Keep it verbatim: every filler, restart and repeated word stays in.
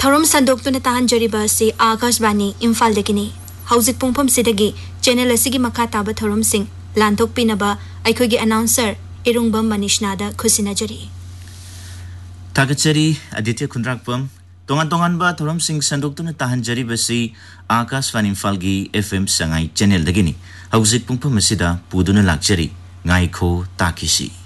थौरम संदोक्तुना ताहंजरिबा से आकाशवाणी इम्फाल दगिनी हौजिक पुंगफम सिदगी चैनल असिगी मखा ताबा थौरम सिंह लांथोकपिनबा अखोगी अनाउंसर इरुंगबम मनीषनादा खुसिनाजरी थागचरी आदित्य खुंद्राकपम तोंगान तोंगानबा थौरम सिंह संदोक्तुना ताहंजरिबा से आकाशवाणी इम्फालगी एफएम संगाई चैनल दगिनी हौजिक पुंगफम सिदा पुदुना लाक्चरी गाइखो ताकिसी।